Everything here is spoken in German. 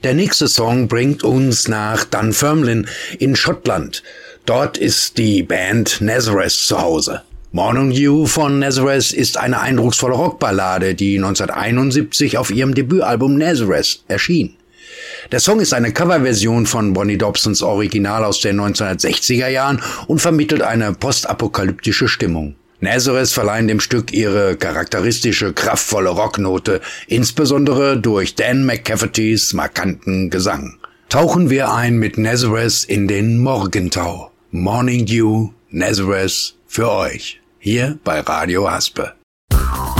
Der nächste Song bringt uns nach Dunfermline in Schottland. Dort ist die Band Nazareth zu Hause. Morning Dew von Nazareth ist eine eindrucksvolle Rockballade, die 1971 auf ihrem Debütalbum Nazareth erschien. Der Song ist eine Coverversion von Bonnie Dobsons Original aus den 1960er Jahren und vermittelt eine postapokalyptische Stimmung. Nazareth verleihen dem Stück ihre charakteristische, kraftvolle Rocknote, insbesondere durch Dan McCaffertys markanten Gesang. Tauchen wir ein mit Nazareth in den Morgentau. Morning Dew, Nazareth für euch, hier bei Radio Haspe.